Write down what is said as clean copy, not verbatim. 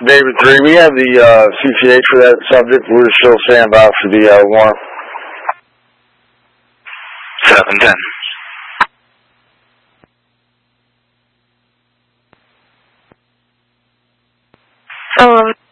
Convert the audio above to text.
David 3, we have the CCH for that subject. We're still standing by for the warrant. 710. Oh,